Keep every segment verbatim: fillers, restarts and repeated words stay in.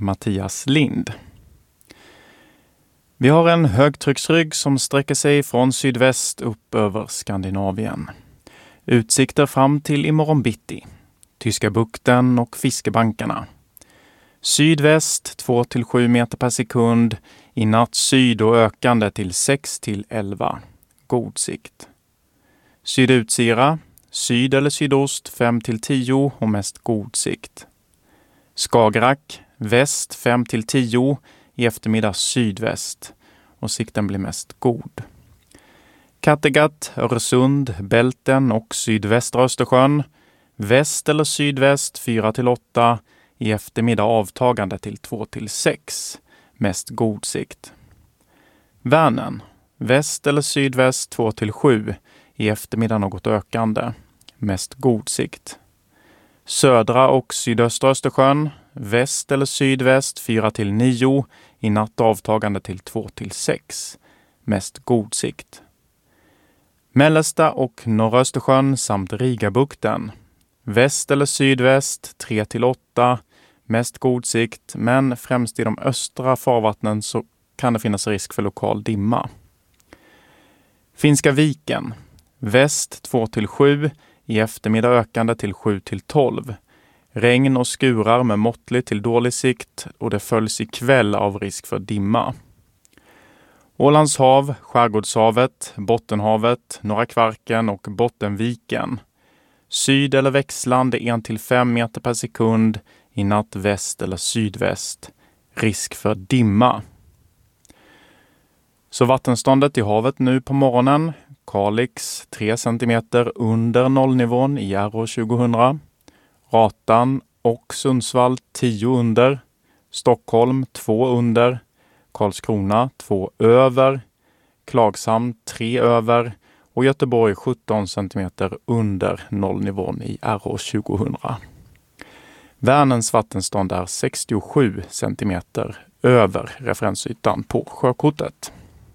Mattias Lind. Vi har en högtrycksrygg som sträcker sig från sydväst upp över Skandinavien. Utsikter fram till imorgon bitti. Tyska bukten och fiskebankarna. Sydväst två till sju meter per sekund. I natt syd och ökande till sex till elva. God sikt. Sydutsira. Syd eller sydost fem till tio och mest god sikt. Skagerrak. Väst fem till tio. I eftermiddag sydväst. Och sikten blir mest god. Kattegatt, Öresund, Bälten och sydvästra Östersjön. Väst eller sydväst fyra till åtta. I eftermiddag avtagande till två till sex. Mest god sikt. Vänern. Väst eller sydväst två till sju. I eftermiddag något ökande. Mest god sikt. Södra och sydöstra Östersjön. Väst eller sydväst fyra till nio. I natt avtagande till två till sex. Mest god sikt. Mellersta och norra Östersjön samt Rigabukten. Väst eller sydväst tre till åtta. Mest god sikt, men främst i de östra farvattnen så kan det finnas risk för lokal dimma. Finska viken. Väst två till sju. I eftermiddag ökande till sju till tolv. Regn och skurar med måttlig till dålig sikt och det följs i kväll av risk för dimma. Ålands hav, Skärgårdshavet, Bottenhavet, Norra Kvarken och Bottenviken. Syd eller växlande en till fem meter per sekund. I natt väst eller sydväst. Risk för dimma. Så vattenståndet i havet nu på morgonen. Kalix tre centimeter under nollnivån i R O tjugohundra. Ratan och Sundsvall tio under. Stockholm två under. Karlskrona två över. Klagshamn tre över. Och Göteborg sjutton centimeter under nollnivån i R O tjugohundra. Vänerns vattenstånd är sextiosju centimeter över referensytan på sjökortet.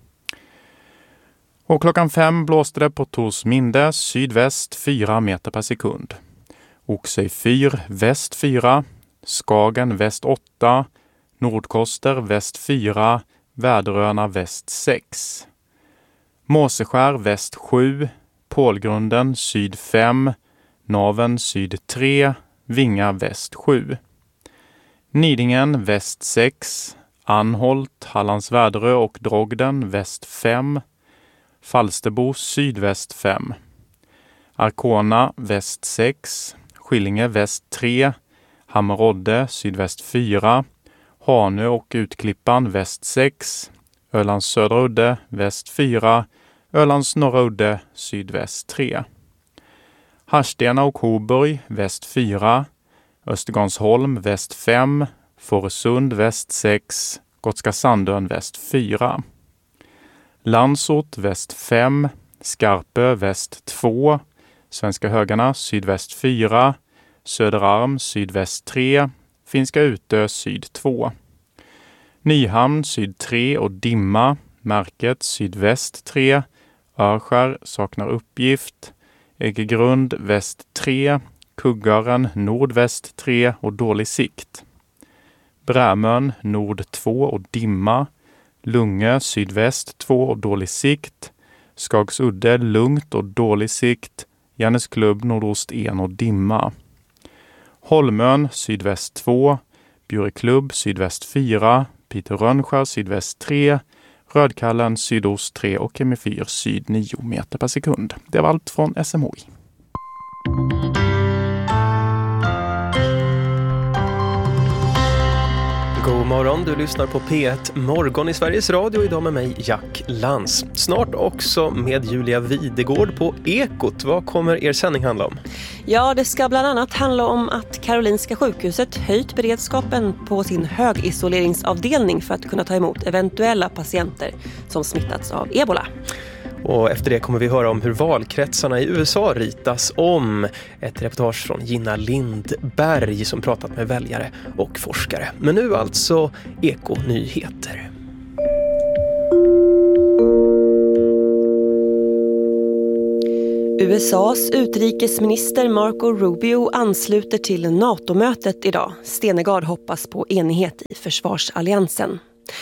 Och klockan fem blåste det på Torsminde sydväst fyra meter per sekund. Oxøy fyr väst fyra, Skagen väst åtta, Nordkoster väst fyra, Väderöarna väst sex. Måseskär väst sju, Pålgrunden syd fem, Naven syd tre, Vinga väst sju. Nidingen väst sex, Anholt, Hallands Väderö och Drogden väst fem, Falsterbo sydväst fem. Arkona väst sex, Skillinge väst tre, Hammerodde sydväst fyra, Hanö och Utklippan väst sex, Ölands södra udde väst fyra, Ölands norra udde sydväst tre. Harstena och Hoburg väst fyra, Östergarnsholm väst fem, Fårösund väst sex, Gotska Sandön väst fyra. Landsort väst fem, Skarpö väst två, Svenska Högarna sydväst fyra, Söderarm sydväst tre, Finska Utö syd två. Nyhamn syd tre och dimma, Märket sydväst tre, Örskär saknar uppgift, Äggegrund väst tre, Kuggaren nordväst tre och dålig sikt. Brämön nord två och dimma, Lungö sydväst två och dålig sikt, Skagsudde lugnt och dålig sikt, Janesklubb nordost en och dimma. Holmön sydväst två, Bjureklubb sydväst fyra, Peter Rönnskär sydväst tre, Rödkallen sydost tre och Kemifyr syd nio meter per sekund. Det var allt från S M H I. God morgon, du lyssnar på P ett Morgon i Sveriges Radio, idag med mig Jack Lans. Snart också med Julia Videgård på Ekot. Vad kommer er sändning handla om? Ja, det ska bland annat handla om att Karolinska sjukhuset höjt beredskapen på sin högisoleringsavdelning för att kunna ta emot eventuella patienter som smittats av ebola. Och efter det kommer vi höra om hur valkretsarna i U S A ritas om. Ett reportage från Gina Lindberg som pratat med väljare och forskare. Men nu alltså Eko-nyheter. U S A:s utrikesminister Marco Rubio ansluter till NATO-mötet idag. Stenegard hoppas på enighet i försvarsalliansen.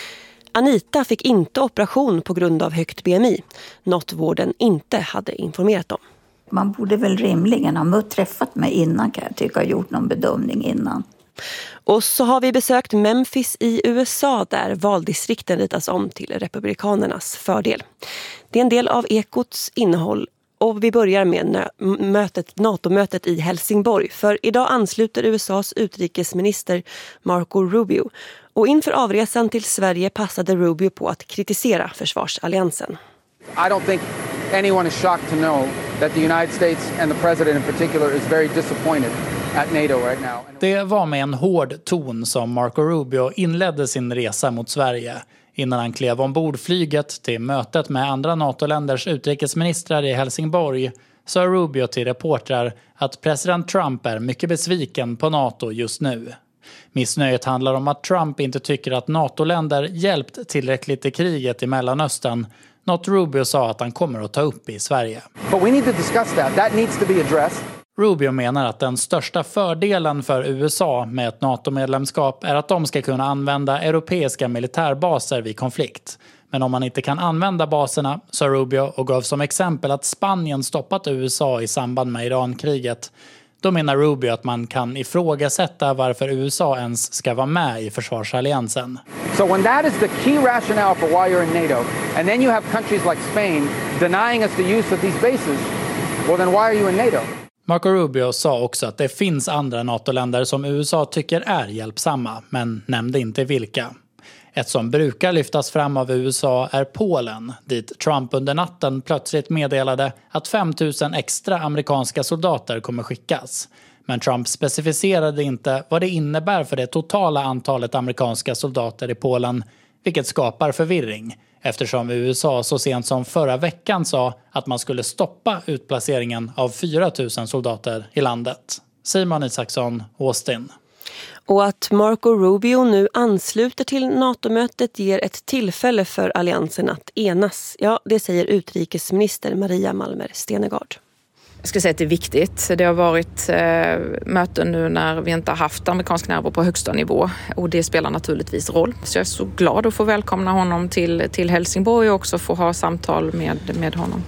Anita fick inte operation på grund av högt B M I, något vården inte hade informerat om. Man borde väl rimligen ha mött träffat mig innan, kan jag tycka, och gjort någon bedömning innan. Och så har vi besökt Memphis i U S A där valdistrikten ritas om till republikanernas fördel. Det är en del av Ekots innehåll. Och vi börjar med mötet, NATO-mötet i Helsingborg. För idag ansluter U S A:s utrikesminister Marco Rubio. Och inför avresan till Sverige passade Rubio på att kritisera försvarsalliansen. I don't think anyone is shocked to know that the United States and the president in particular is very disappointed at NATO right now. Det var med en hård ton som Marco Rubio inledde sin resa mot Sverige. Innan han klev ombord flyget till mötet med andra NATO-länders utrikesministrar i Helsingborg sa Rubio till reportrar att president Trump är mycket besviken på NATO just nu. Missnöjet handlar om att Trump inte tycker att NATO-länder hjälpt tillräckligt i kriget i Mellanöstern, något Rubio sa att han kommer att ta upp i Sverige. But we need to discuss that. That needs to be addressed. Rubio menar att den största fördelen för U S A med ett NATO-medlemskap är att de ska kunna använda europeiska militärbaser vid konflikt. Men om man inte kan använda baserna, sa Rubio och gav som exempel att Spanien stoppat U S A i samband med Irankriget, då menar Rubio att man kan ifrågasätta varför U S A ens ska vara med i försvarsalliansen. So when that is the key rationale for why you're in NATO, and then you have countries like Spain denying us the use of these bases, well then why are you in NATO? Marco Rubio sa också att det finns andra NATO-länder som U S A tycker är hjälpsamma, men nämnde inte vilka. Ett som brukar lyftas fram av U S A är Polen, dit Trump under natten plötsligt meddelade att fem tusen extra amerikanska soldater kommer skickas. Men Trump specificerade inte vad det innebär för det totala antalet amerikanska soldater i Polen, vilket skapar förvirring. Eftersom U S A så sent som förra veckan sa att man skulle stoppa utplaceringen av fyra tusen soldater i landet. Simon Isaksson, Austin. Och att Marco Rubio nu ansluter till NATO-mötet ger ett tillfälle för alliansen att enas. Ja, det säger utrikesminister Maria Malmer Stenegard. Jag skulle säga att det är viktigt. Det har varit eh, möten nu när vi inte har haft amerikansk närvaro på högsta nivå. Och det spelar naturligtvis roll. Så jag är så glad att få välkomna honom till, till Helsingborg och också få ha samtal med, med honom.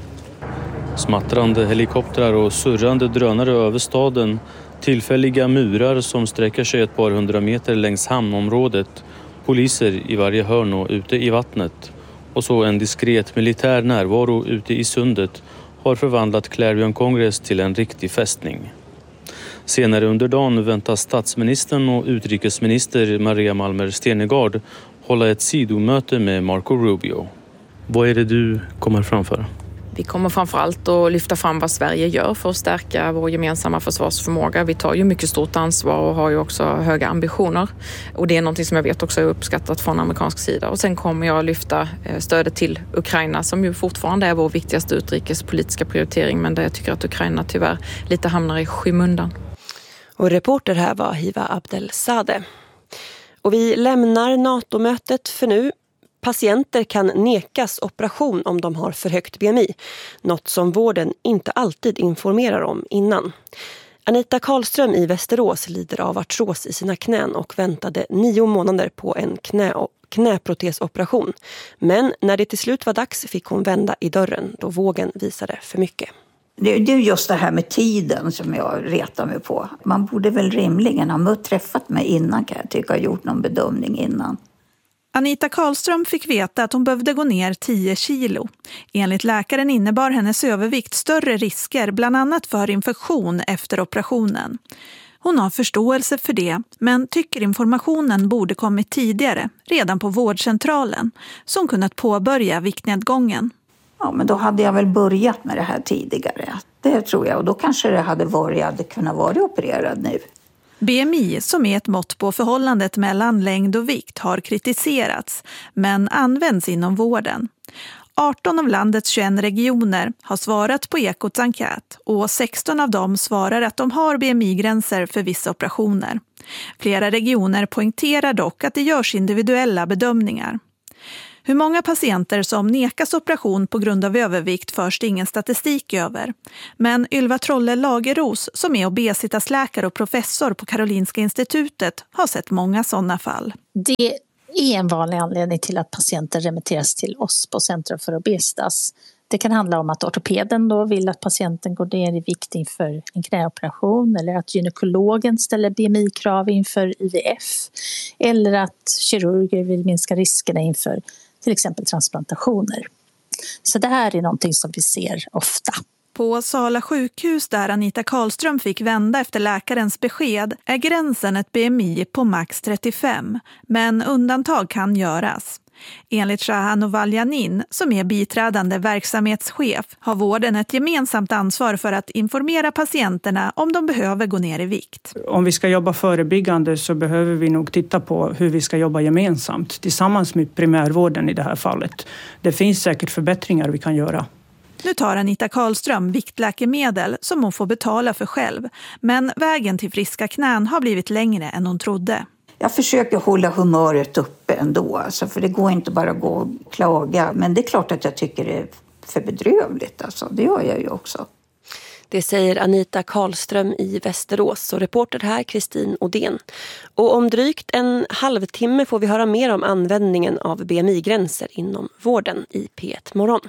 Smattrande helikoptrar och surrande drönare över staden. Tillfälliga murar som sträcker sig ett par hundra meter längs hamnområdet. Poliser i varje hörn och ute i vattnet. Och så en diskret militär närvaro ute i sundet har förvandlat Clarion Congress till en riktig fästning. Senare under dagen väntas statsministern och utrikesminister Maria Malmer Stenegard hålla ett sidomöte med Marco Rubio. Vad är det du kommer framföra? Vi kommer framförallt att lyfta fram vad Sverige gör för att stärka vår gemensamma försvarsförmåga. Vi tar ju mycket stort ansvar och har ju också höga ambitioner. Och det är något som jag vet också är uppskattat från amerikansk sida. Och sen kommer jag att lyfta stödet till Ukraina som ju fortfarande är vår viktigaste utrikespolitiska prioritering. Men där jag tycker att Ukraina tyvärr lite hamnar i skymundan. Och reporter här var Hiva Abdelsade. Och vi lämnar NATO-mötet för nu. Patienter kan nekas operation om de har för högt B M I, något som vården inte alltid informerar om innan. Anita Karlström i Västerås lider av artros i sina knän och väntade nio månader på en knä- knäprotesoperation. Men när det till slut var dags fick hon vända i dörren då vågen visade för mycket. Det är just det här med tiden som jag retar mig på. Man borde väl rimligen ha mött träffat mig innan, kan jag tycka, och gjort någon bedömning innan. Anita Karlström fick veta att hon behövde gå ner tio kilo. Enligt läkaren innebar hennes övervikt större risker, bland annat för infektion efter operationen. Hon har förståelse för det, men tycker informationen borde kommit tidigare, redan på vårdcentralen, som kunnat påbörja viktnedgången. Ja, men då hade jag väl börjat med det här tidigare. Det tror jag, och då kanske det hade varit, jag hade kunnat vara opererad nu. B M I, som är ett mått på förhållandet mellan längd och vikt, har kritiserats, men används inom vården. arton av landets tjugoett regioner har svarat på Ekots enkät och sexton av dem svarar att de har B M I-gränser för vissa operationer. Flera regioner poängterar dock att det görs individuella bedömningar. Hur många patienter som nekas operation på grund av övervikt förs det ingen statistik över. Men Ylva Trolle Lageros, som är obesitasläkare och professor på Karolinska institutet, har sett många sådana fall. Det är en vanlig anledning till att patienter remitteras till oss på Centrum för obesitas. Det kan handla om att ortopeden då vill att patienten går ner i vikt inför en knäoperation, eller att gynekologen ställer B M I-krav inför I V F, eller att kirurger vill minska riskerna inför till exempel transplantationer. Så det här är någonting som vi ser ofta. På Sala sjukhus, där Anita Karlström fick vända efter läkarens besked, är gränsen ett B M I på max trettiofem, men undantag kan göras. Enligt Shahan Ovaljanin, som är biträdande verksamhetschef, har vården ett gemensamt ansvar för att informera patienterna om de behöver gå ner i vikt. Om vi ska jobba förebyggande så behöver vi nog titta på hur vi ska jobba gemensamt tillsammans med primärvården i det här fallet. Det finns säkert förbättringar vi kan göra. Nu tar Anita Karlström viktläkemedel som hon får betala för själv, men vägen till friska knän har blivit längre än hon trodde. Jag försöker hålla humöret uppe ändå, alltså, för det går inte bara att gå och klaga. Men det är klart att jag tycker det är för bedrövligt, alltså. Det gör jag ju också. Det säger Anita Karlström i Västerås, och reporter här Kristin Odén. Och om drygt en halvtimme får vi höra mer om användningen av B M I-gränser inom vården i P ett Morgon.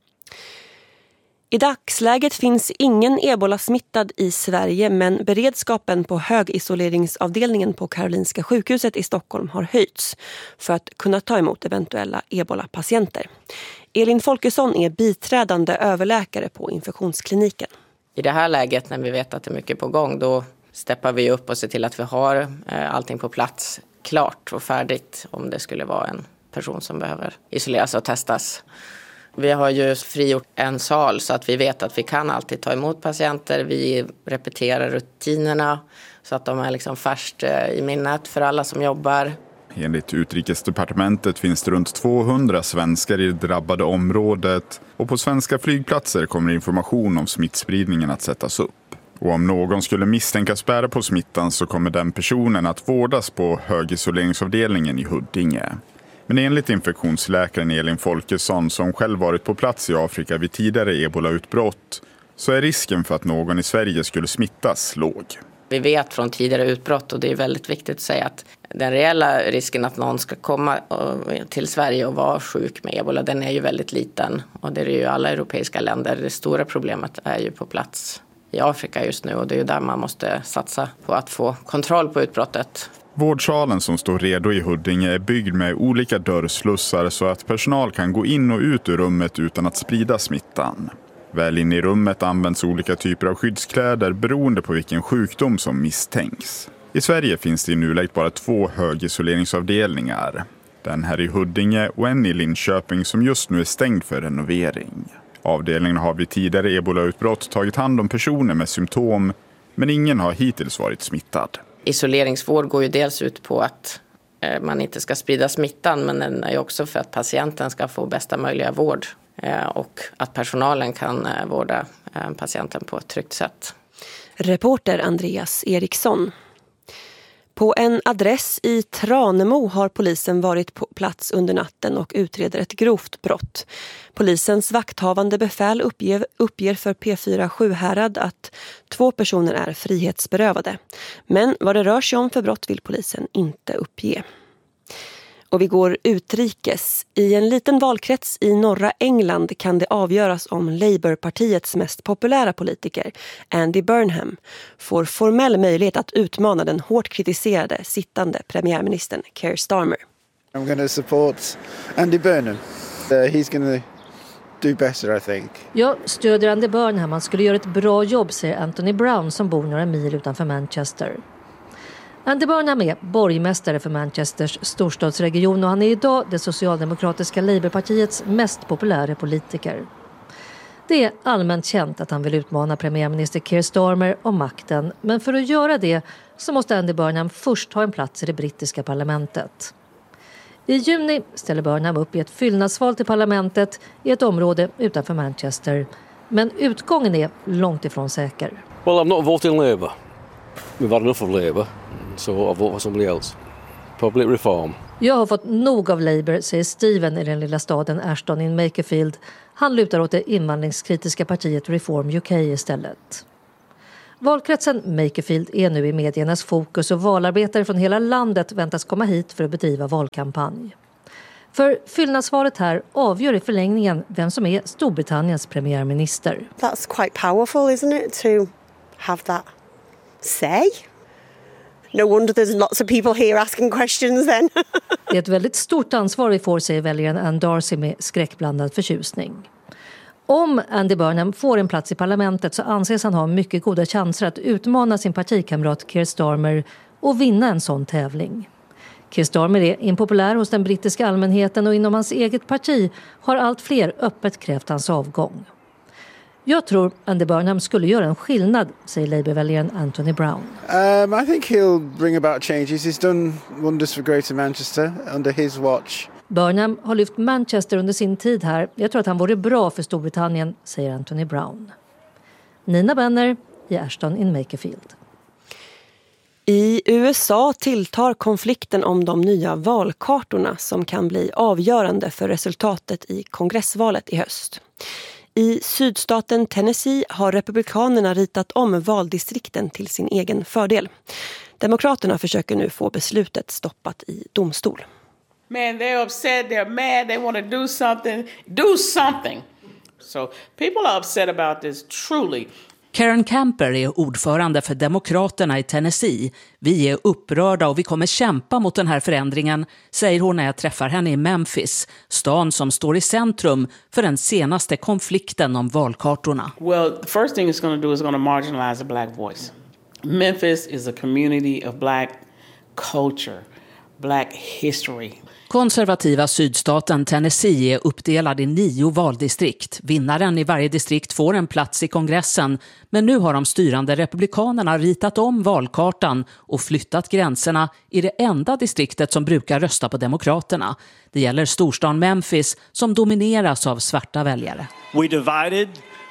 I dagsläget finns ingen ebola-smittad i Sverige, men beredskapen på högisoleringsavdelningen på Karolinska sjukhuset i Stockholm har höjts för att kunna ta emot eventuella ebola-patienter. Elin Folkesson är biträdande överläkare på infektionskliniken. I det här läget, när vi vet att det är mycket på gång, då steppar vi upp och ser till att vi har allting på plats klart och färdigt om det skulle vara en person som behöver isoleras och testas. Vi har ju frigjort en sal så att vi vet att vi kan alltid ta emot patienter. Vi repeterar rutinerna så att de är liksom färskt i minnet för alla som jobbar. Enligt Utrikesdepartementet finns det runt tvåhundra svenskar i det drabbade området, och på svenska flygplatser kommer information om smittspridningen att sättas upp. Och om någon skulle misstänkas bära på smittan så kommer den personen att vårdas på högisoleringsavdelningen i Huddinge. Men enligt infektionsläkaren Elin Folkesson, som själv varit på plats i Afrika vid tidigare ebola-utbrott, så är risken för att någon i Sverige skulle smittas låg. Vi vet från tidigare utbrott, och det är väldigt viktigt att säga, att den reella risken att någon ska komma till Sverige och vara sjuk med ebola, den är ju väldigt liten. Och det är ju alla europeiska länder. Det stora problemet är ju på plats i Afrika just nu, och det är ju där man måste satsa på att få kontroll på utbrottet. Vårdsalen som står redo i Huddinge är byggd med olika dörrslussar så att personal kan gå in och ut ur rummet utan att sprida smittan. Väl inne i rummet används olika typer av skyddskläder beroende på vilken sjukdom som misstänks. I Sverige finns det i nuläget bara två högisoleringsavdelningar. Den här i Huddinge och en i Linköping som just nu är stängd för renovering. Avdelningen har vid tidigare ebola-utbrott tagit hand om personer med symptom, men ingen har hittills varit smittad. Isoleringsvård går ju dels ut på att man inte ska sprida smittan, men den är också för att patienten ska få bästa möjliga vård och att personalen kan vårda patienten på ett tryggt sätt. Reporter Andreas Eriksson. På en adress i Tranemo har polisen varit på plats under natten och utreder ett grovt brott. Polisens vakthavande befäl uppger, uppger för P fyra Sjuhärad att två personer är frihetsberövade. Men vad det rör sig om för brott vill polisen inte uppge. Och vi går utrikes. I en liten valkrets i norra England kan det avgöras om Labourpartiets mest populära politiker, Andy Burnham, får formell möjlighet att utmana den hårt kritiserade sittande premiärministern Keir Starmer. I'm going to support Andy Burnham. Uh, he's going to do better, I think. Jag stöder Andy Burnham. Han skulle göra ett bra jobb, säger Anthony Brown som bor några mil utanför Manchester. Andy Burnham är borgmästare för Manchesters storstadsregion och han är idag det socialdemokratiska Labourpartiets mest populära politiker. Det är allmänt känt att han vill utmana premiärminister Keir Starmer om makten, men för att göra det så måste Andy Burnham först ha en plats i det brittiska parlamentet. I juni ställer Burnham upp i ett fyllnadsval till parlamentet i ett område utanför Manchester, men utgången är långt ifrån säker. Well, I'm not voting Labour. We've had enough of Labour, so I'll vote for somebody else. Public reform. Jag har fått nog av Labour, säger Steven i den lilla staden Ashton in Makerfield. Han lutar åt det invandringskritiska partiet Reform U K istället. Valkretsen Makerfield är nu i mediernas fokus och valarbetare från hela landet väntas komma hit för att bedriva valkampanj. För fyllnadsvalet här avgör i förlängningen vem som är Storbritanniens premiärminister. That's quite powerful, isn't it, to have that say? No wonder there's lots of people here asking questions then. Det är ett väldigt stort ansvar vi får, säger väljaren Ann Darcy med skräckblandad förtjusning. Om Andy Burnham får en plats i parlamentet så anses han ha mycket goda chanser att utmana sin partikamrat Keir Starmer och vinna en sån tävling. Keir Starmer är impopulär hos den brittiska allmänheten och inom hans eget parti har allt fler öppet krävt hans avgång. Jag tror Andy Burnham skulle göra en skillnad, säger Labour-väljaren Anthony Brown. Um, I think he'll bring about changes. He's done wonders for Greater Manchester under his watch. Burnham har lyft Manchester under sin tid här. Jag tror att han vore bra för Storbritannien, säger Anthony Brown. Nina Benner i Ashton in Makerfield. I U S A tilltar konflikten om de nya valkartorna som kan bli avgörande för resultatet i kongressvalet i höst. I sydstaten Tennessee har republikanerna ritat om valdistrikten till sin egen fördel. Demokraterna försöker nu få beslutet stoppat i domstol. Man, they're upset, they're mad, they want to do something. Do something. So people are upset about this truly. Karen Camper är ordförande för Demokraterna i Tennessee. Vi är upprörda och vi kommer kämpa mot den här förändringen, säger hon när jag träffar henne i Memphis, stan som står i centrum för den senaste konflikten om valkartorna. Well, the first thing it's going to do is going to marginalize the black voice. Memphis is a community of black culture, black history. Konservativa sydstaten Tennessee är uppdelad i nio valdistrikt. Vinnaren i varje distrikt får en plats i kongressen, men nu har de styrande republikanerna ritat om valkartan och flyttat gränserna i det enda distriktet som brukar rösta på demokraterna. Det gäller storstan Memphis som domineras av svarta väljare. We divided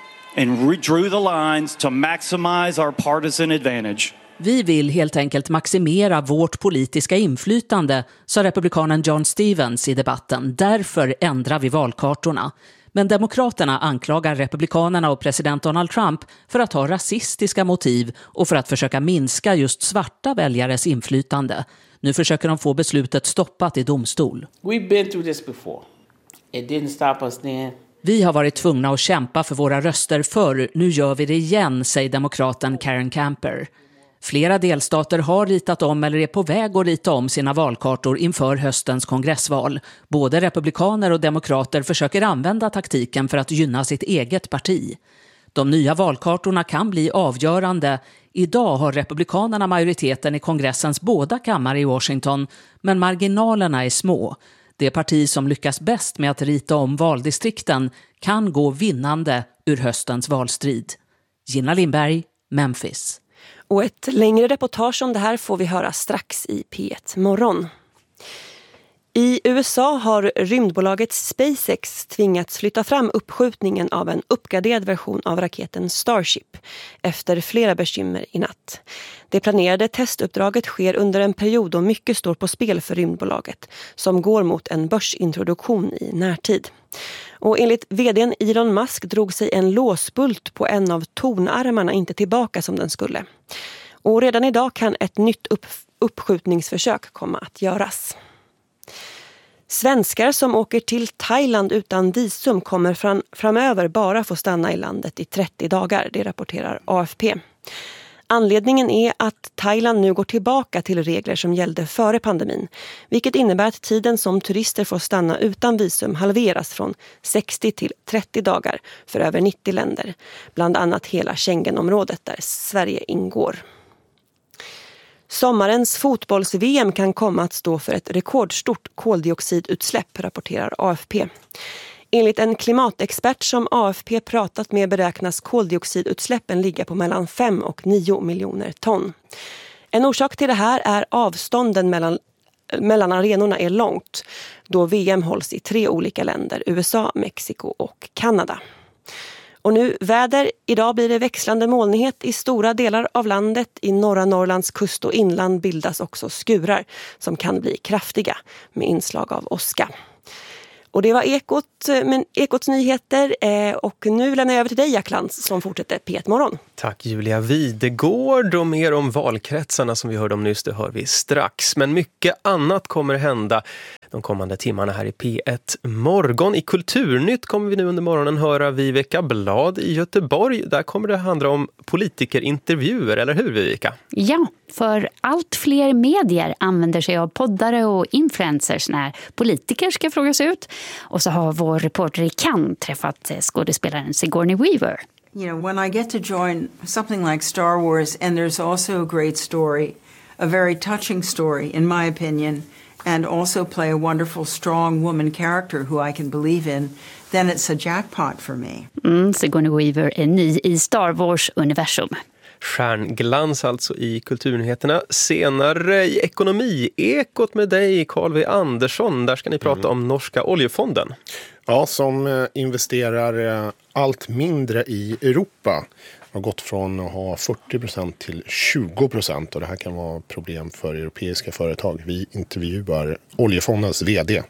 and redrew the lines to maximize our partisan advantage. Vi vill helt enkelt maximera vårt politiska inflytande, sa republikanen John Stevens i debatten. Därför ändrar vi valkartorna. Men demokraterna anklagar republikanerna och president Donald Trump för att ha rasistiska motiv och för att försöka minska just svarta väljares inflytande. Nu försöker de få beslutet stoppat i domstol. We've been through this before. It didn't stop us then. Vi har varit tvungna att kämpa för våra röster förr. Nu gör vi det igen, säger demokraten Karen Camper. Flera delstater har ritat om eller är på väg att rita om sina valkartor inför höstens kongressval. Både republikaner och demokrater försöker använda taktiken för att gynna sitt eget parti. De nya valkartorna kan bli avgörande. Idag har republikanerna majoriteten i kongressens båda kammare i Washington, men marginalerna är små. Det parti som lyckas bäst med att rita om valdistrikten kan gå vinnande ur höstens valstrid. Gina Lindberg, Memphis. Och ett längre reportage om det här får vi höra strax i P ett morgon. I U S A har rymdbolaget SpaceX tvingats flytta fram uppskjutningen av en uppgraderad version av raketen Starship efter flera bekymmer i natt. Det planerade testuppdraget sker under en period då mycket står på spel för rymdbolaget som går mot en börsintroduktion i närtid. Och enligt vdn Elon Musk drog sig en låsbult på en av tornarmarna inte tillbaka som den skulle. Och redan idag kan ett nytt upp- uppskjutningsförsök komma att göras. Svenskar som åker till Thailand utan visum kommer fram- framöver bara få stanna i landet i trettio dagar, det rapporterar A F P. Anledningen är att Thailand nu går tillbaka till regler som gällde före pandemin, vilket innebär att tiden som turister får stanna utan visum halveras från sextio till trettio dagar för över nittio länder, bland annat hela Schengenområdet där Sverige ingår. Sommarens fotbolls-V M kan komma att stå för ett rekordstort koldioxidutsläpp, rapporterar A F P. Enligt en klimatexpert som A F P pratat med beräknas koldioxidutsläppen ligga på mellan fem och nio miljoner ton. En orsak till det här är avstånden mellan, mellan arenorna är långt, då V M hålls i tre olika länder, U S A, Mexiko och Kanada. Och nu väder. Idag blir det växlande molnighet i stora delar av landet. I norra Norrlands kust och inland bildas också skurar som kan bli kraftiga med inslag av åska. Och det var Ekot, men Ekots nyheter eh, och nu lämnar jag över till dig, Jack Lantz, som fortsätter P ett-morgon. Tack Julia Videgård, och mer om valkretsarna som vi hörde om nyss, det hör vi strax. Men mycket annat kommer hända de kommande timmarna här i P ett-morgon. I Kulturnytt kommer vi nu under morgonen höra Viveka Blad i Göteborg. Där kommer det handla om politikerintervjuer, eller hur Viveka? Ja, för allt fler medier använder sig av poddare och influencers när politiker ska frågas ut. Och så har vår reporter i Cannes träffat skådespelaren Sigourney Weaver. You know, when I get to join something like Star Wars, and there's also a great story, a very touching story in my opinion, and also play a wonderful strong woman character who I can believe in, then it's a jackpot for me. Mm, Sigourney Weaver är ny i Star Wars-universum. Stjärnglans alltså i Kulturnyheterna. Senare i Ekonomi-ekot med dig, Carl V. Andersson. Där ska ni prata mm. om Norska oljefonden. Ja, som investerar allt mindre i Europa. Har gått från att ha fyrtio procent till tjugo procent, och det här kan vara problem för europeiska företag. Vi intervjuar oljefondens vd.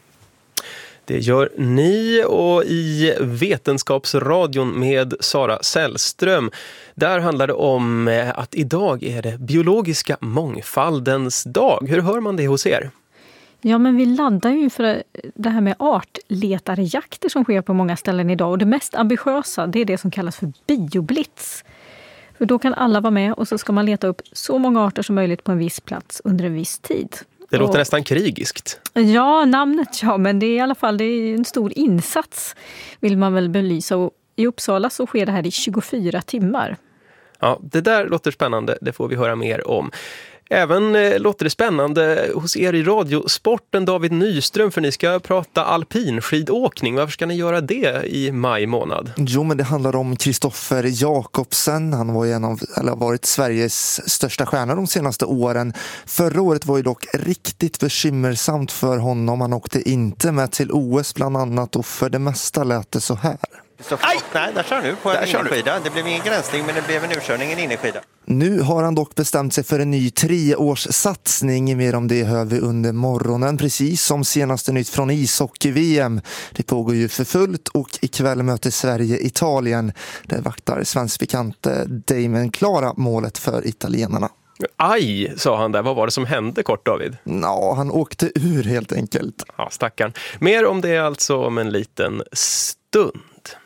Det gör ni, och i Vetenskapsradion med Sara Sällström. Där handlar det om att idag är det biologiska mångfaldens dag. Hur hör man det hos er? Ja, men vi laddar ju för det här med artletarjakter som sker på många ställen idag. Och det mest ambitiösa, det är det som kallas för bioblitz. För då kan alla vara med, och så ska man leta upp så många arter som möjligt på en viss plats under en viss tid. Det låter och, nästan krigiskt. Ja, namnet ja, men det är i alla fall det är en stor insats, vill man väl belysa. Och i Uppsala så sker det här i tjugofyra timmar. Ja, det där låter spännande, det får vi höra mer om. Även eh, låter det spännande hos er i Radiosporten, David Nyström, för ni ska prata alpinskidåkning. Varför ska ni göra det i maj månad? Jo, men det handlar om Kristoffer Jakobsen. Han var en av, eller har varit Sveriges största stjärna de senaste åren. Förra året var ju dock riktigt bekymmersamt för honom. Han åkte inte med till O S bland annat, och för det mesta lät det så här. Aj! Nej, där kör nu på en innerskida. Det blev ingen gränsning, men det blev en urkörning, en innerskida. Nu har han dock bestämt sig för en ny treårssatsning. Mer om det hör vi under morgonen, precis som senaste nytt från ishockey-V M. Det pågår ju för fullt, och ikväll möter Sverige-Italien. Där vaktar svensk bekante Damon Klara målet för italienarna. Aj, sa han där. Vad var det som hände kort, David? Ja, han åkte ur helt enkelt. Ja, stackarn. Mer om det alltså om en liten stund.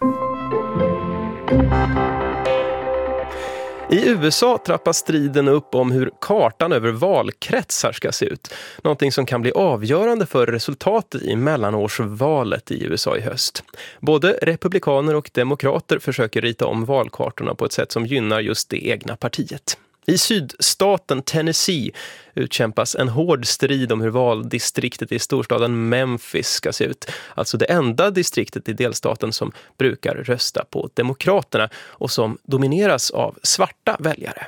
I U S A trappas striden upp om hur kartan över valkretsar ska se ut. Någonting som kan bli avgörande för resultatet i mellanårsvalet i U S A i höst. Både republikaner och demokrater försöker rita om valkartorna på ett sätt som gynnar just det egna partiet. I sydstaten Tennessee utkämpas en hård strid om hur valdistriktet i storstaden Memphis ska se ut. Alltså det enda distriktet i delstaten som brukar rösta på Demokraterna och som domineras av svarta väljare.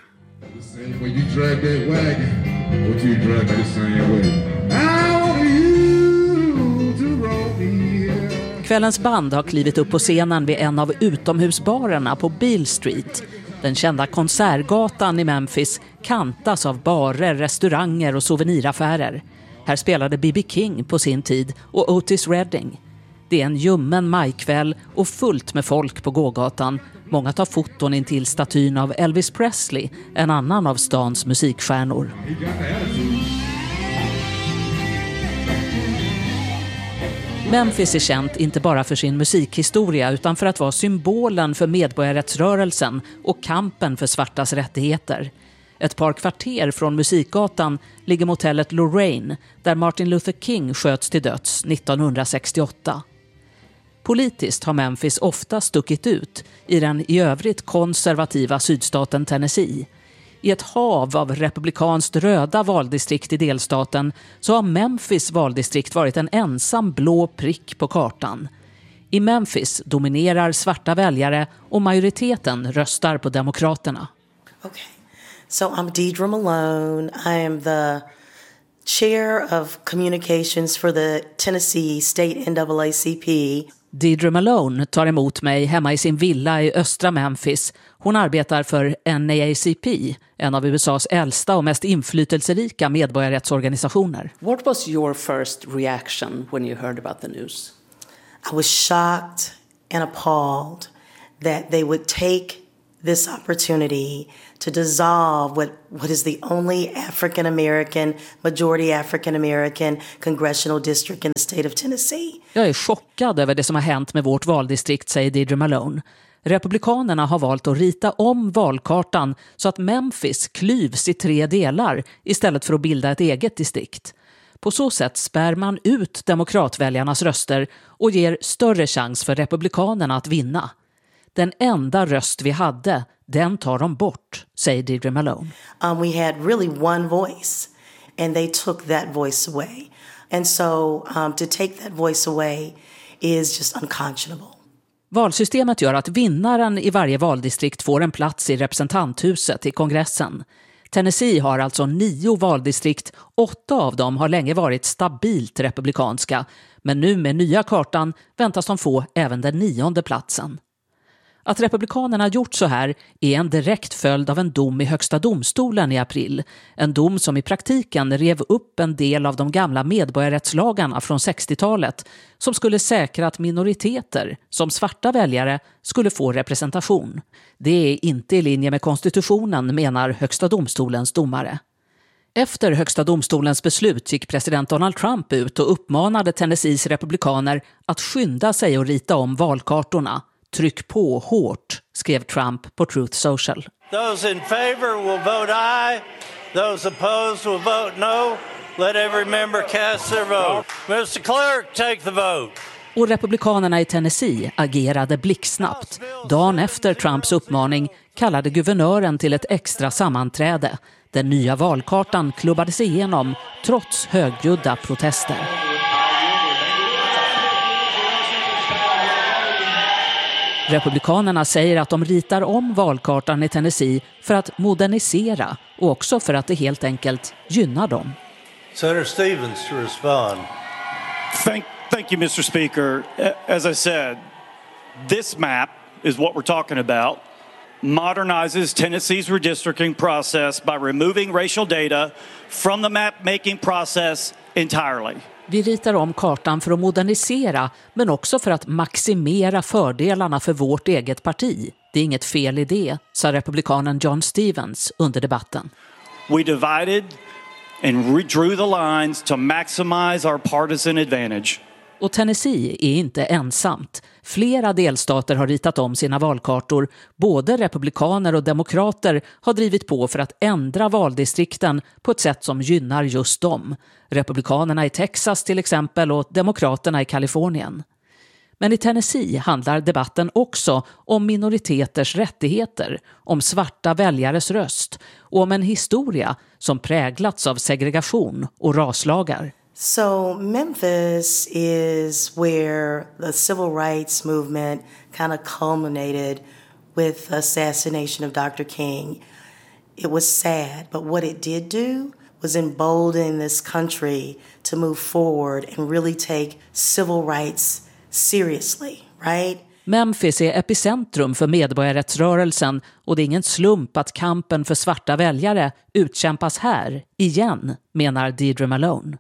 Kvällens band har klivit upp på scenen vid en av utomhusbarerna på Beale Street. Den kända konsertgatan i Memphis kantas av barer, restauranger och souveniraffärer. Här spelade B B King på sin tid och Otis Redding. Det är en ljummen majkväll och fullt med folk på gågatan. Många tar foton in till statyn av Elvis Presley, en annan av stans musikstjärnor. Memphis är känt inte bara för sin musikhistoria utan för att vara symbolen för medborgarrättsrörelsen och kampen för svartas rättigheter. Ett par kvarter från musikgatan ligger motellet Lorraine där Martin Luther King sköts till döds nittonhundrasextioåtta. Politiskt har Memphis ofta stuckit ut i den i övrigt konservativa sydstaten Tennessee. I ett hav av republikanskt röda valdistrikt i delstaten så har Memphis valdistrikt varit en ensam blå prick på kartan. I Memphis dominerar svarta väljare och majoriteten röstar på Demokraterna. Okay. So I'm Deidre Malone. I am the chair of communications for the Tennessee State N double A C P. Deirdre Malone tar emot mig hemma i sin villa i östra Memphis. Hon arbetar för N A A C P, en av U S A:s äldsta och mest inflytelserika medborgarrättsorganisationer. What was your first reaction when you heard about the news? I was shocked and appalled that they would take this opportunity to dissolve what, what is the only African American, majority African American congressional district in the state of Tennessee. Jag är chockad över det som har hänt med vårt valdistrikt, säger Deirdre Malone. Republikanerna har valt att rita om valkartan så att Memphis klyvs i tre delar istället för att bilda ett eget distrikt. På så sätt spär man ut demokratväljarnas röster och ger större chans för republikanerna att vinna. Den enda röst vi hade, den tar de bort, säger Deirdre Malone. Um, we had really one voice and they took that voice away. And so um, to take that voice away is just unconscionable. Valsystemet gör att vinnaren i varje valdistrikt får en plats i representanthuset i kongressen. Tennessee har alltså nio valdistrikt, åtta av dem har länge varit stabilt republikanska. Men nu med nya kartan väntas de få även den nionde platsen. Att republikanerna gjort så här är en direkt följd av en dom i högsta domstolen i april. En dom som i praktiken rev upp en del av de gamla medborgarrättslagarna från sextiotalet som skulle säkra att minoriteter, som svarta väljare, skulle få representation. Det är inte i linje med konstitutionen, menar högsta domstolens domare. Efter högsta domstolens beslut gick president Donald Trump ut och uppmanade Tennessees republikaner att skynda sig och rita om valkartorna. Tryck på hårt, skrev Trump på Truth Social. Those in favor will vote aye. Those opposed will vote no. Let every member cast their vote. mister Clerk, take the vote. Och republikanerna i Tennessee agerade blixtsnabbt. Dagen efter Trumps uppmaning kallade guvernören till ett extra sammanträde. Den nya valkartan klubbades igenom trots högljudda protester. Republikanerna säger att de ritar om valkartan i Tennessee för att modernisera och också för att det helt enkelt gynnar dem. Senator Stevens to respond. Thank, thank you, mister Speaker. As I said, this map is what we're talking about. Modernizes Tennessee's redistricting process by removing racial data from the map-making process entirely. Vi ritar om kartan för att modernisera, men också för att maximera fördelarna för vårt eget parti. Det är inget fel i det, sa republikanen John Stevens under debatten. We divided and redrew the lines to maximize our partisan advantage. Och Tennessee är inte ensamt. Flera delstater har ritat om sina valkartor. Både republikaner och demokrater har drivit på för att ändra valdistrikten på ett sätt som gynnar just dem. Republikanerna i Texas till exempel och demokraterna i Kalifornien. Men i Tennessee handlar debatten också om minoriteters rättigheter, om svarta väljares röst och om en historia som präglats av segregation och raslagar. So Memphis is where the civil rights movement kind of culminated with the assassination of Doctor King. It was sad, but what it did do was embolden this country to move forward and really take civil rights seriously, right? Memphis är epicentrum för medborgarrättsrörelsen och det är ingen slump att kampen för svarta väljare utkämpas här igen, menar Deirdre Malone.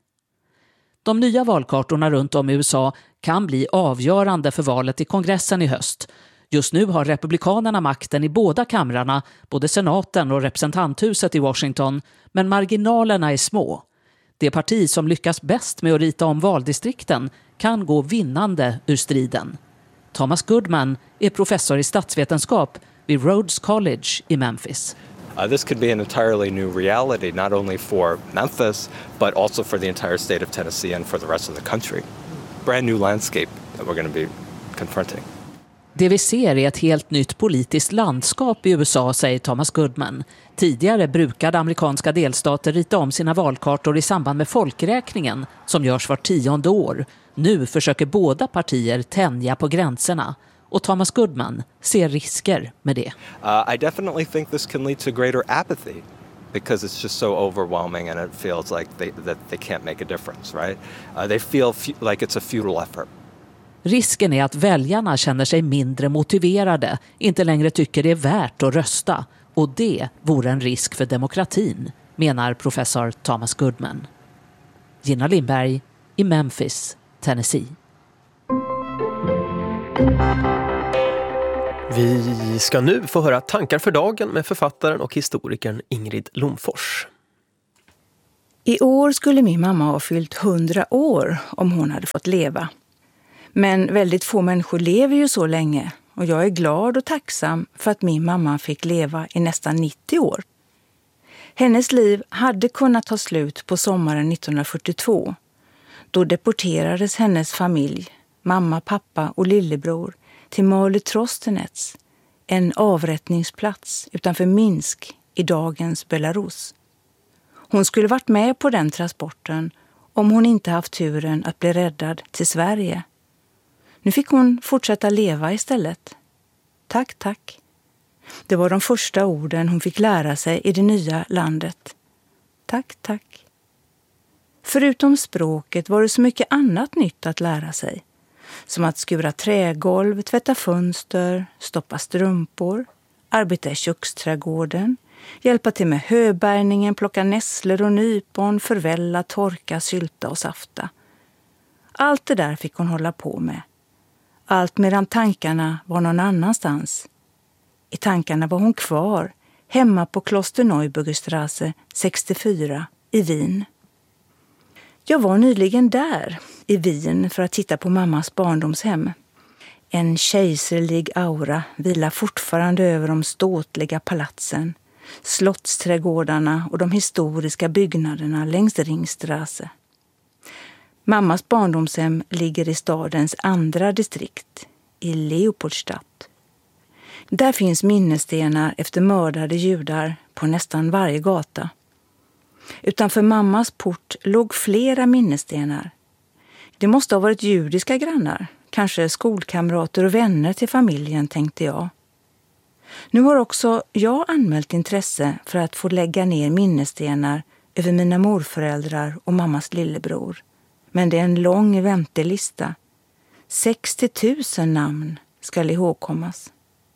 De nya valkartorna runt om i U S A kan bli avgörande för valet i kongressen i höst. Just nu har republikanerna makten i båda kamrarna, både senaten och representanthuset i Washington, men marginalerna är små. Det parti som lyckas bäst med att rita om valdistrikten kan gå vinnande ur striden. Thomas Goodman är professor i statsvetenskap vid Rhodes College i Memphis. Uh, this could be an entirely new reality, not only for Memphis, but also for the entire state of Tennessee and for the rest of the country. Brand new landscape that we're going to be confronting. Det vi ser är ett helt nytt politiskt landskap i U S A, säger Thomas Goodman. Tidigare brukade amerikanska delstater rita om sina valkartor i samband med folkräkningen som görs var tionde år. Nu försöker båda partier tänja på gränserna. Och Thomas Goodman ser risker med det. Uh, I definitely think this can lead to greater apathy because it's just so overwhelming and it feels like they, that they can't make a difference, right? Uh, they feel fu- like it's a futile effort. Risken är att väljarna känner sig mindre motiverade, inte längre tycker det är värt att rösta. Och det vore en risk för demokratin, menar professor Thomas Goodman. Gina Lindberg i Memphis, Tennessee. Vi ska nu få höra tankar för dagen med författaren och historikern Ingrid Lomfors. I år skulle min mamma ha fyllt hundra år om hon hade fått leva. Men väldigt få människor lever ju så länge och jag är glad och tacksam för att min mamma fick leva i nästan nittio år. Hennes liv hade kunnat ta slut på sommaren nittonhundrafyrtiotvå. Då deporterades hennes familj, mamma, pappa och lillebror, till Maly Trostenets, en avrättningsplats utanför Minsk i dagens Belarus. Hon skulle varit med på den transporten om hon inte haft turen att bli räddad till Sverige. Nu fick hon fortsätta leva istället. Tack, tack. Det var de första orden hon fick lära sig i det nya landet. Tack, tack. Förutom språket var det så mycket annat nytt att lära sig. Som att skura trägolv, tvätta fönster, stoppa strumpor, arbeta i köksträdgården, hjälpa till med höbärgningen, plocka nässlor och nypon, förvälla, torka, sylta och safta. Allt det där fick hon hålla på med. Allt medan tankarna var någon annanstans. I tankarna var hon kvar, hemma på Kloster Neuburgerstrasse sextiofyra i Wien. Jag var nyligen där, i Wien, för att titta på mammas barndomshem. En kejserlig aura vilar fortfarande över de ståtliga palatsen, slottsträdgårdarna och de historiska byggnaderna längs Ringstrasse. Mammas barndomshem ligger i stadens andra distrikt, i Leopoldstadt. Där finns minnesstenar efter mördade judar på nästan varje gata. Utanför mammas port låg flera minnesstenar. Det måste ha varit judiska grannar, kanske skolkamrater och vänner till familjen, tänkte jag. Nu har också jag anmält intresse för att få lägga ner minnesstenar över mina morföräldrar och mammas lillebror. Men det är en lång väntelista. sextio tusen namn ska ihågkommas.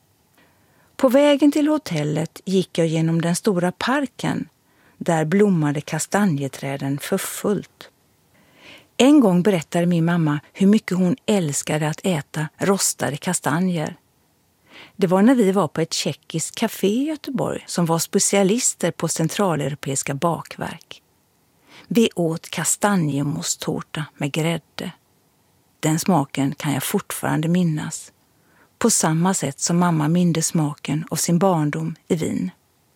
På vägen till hotellet gick jag genom den stora parken. Där blommade kastanjeträden för fullt. En gång berättade min mamma hur mycket hon älskade att äta rostade kastanjer. Det var när vi var på ett tjeckiskt café i Göteborg som var specialister på centraleuropeiska bakverk. Vi åt kastanjemosttårta med grädde. Den smaken kan jag fortfarande minnas. På samma sätt som mamma mindes smaken av sin barndom i Wien.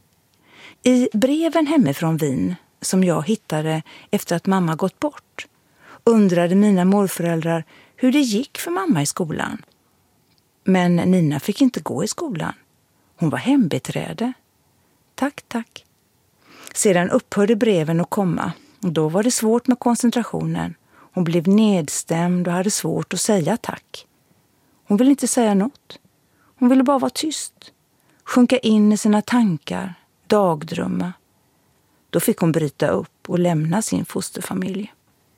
I breven hemifrån Wien, som jag hittade efter att mamma gått bort, undrade mina morföräldrar hur det gick för mamma i skolan. Men Nina fick inte gå i skolan. Hon var hembiträde. Tack, tack. Sedan upphörde breven att komma. Och då var det svårt med koncentrationen. Hon blev nedstämd och hade svårt att säga tack. Hon ville inte säga något. Hon ville bara vara tyst. Sjunka in i sina tankar. Dagdrömma. Då fick hon bryta upp och lämna sin fosterfamilj.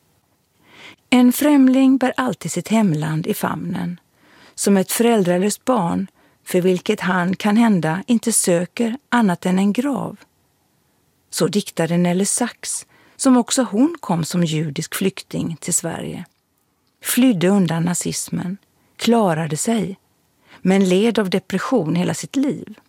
En främling bär alltid sitt hemland i famnen. Som ett föräldralöst barn för vilket han kan hända inte söker annat än en grav. Så diktade Nelly Sachs, som också hon kom som judisk flykting till Sverige. Flydde undan nazismen, klarade sig, men led av depression hela sitt liv.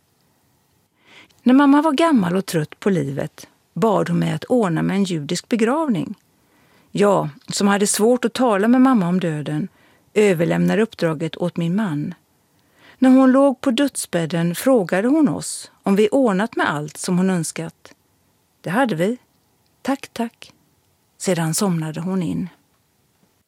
När mamma var gammal och trött på livet bad hon mig att ordna med en judisk begravning. Jag, som hade svårt att tala med mamma om döden, överlämnade uppdraget åt min man. När hon låg på dödsbädden frågade hon oss om vi ordnat med allt som hon önskat. Det hade vi. Tack, tack. Sedan somnade hon in.